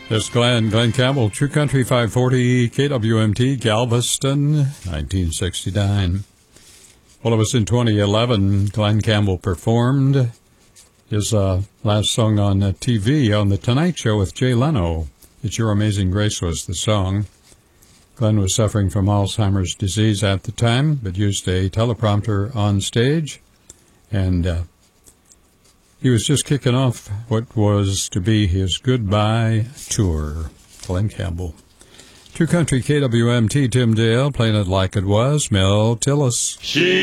There's Glenn Campbell, True Country 540, KWMT, Galveston, 1969. Well, it was in 2011, Glenn Campbell performed his last song on TV on The Tonight Show with Jay Leno. It's Your Amazing Grace was the song. Glenn was suffering from Alzheimer's disease at the time, but used a teleprompter on stage, and he was just kicking off what was to be his goodbye tour. Glenn Campbell. True Country KWMT, Tim Dale, playing it like it was. Mel Tillis.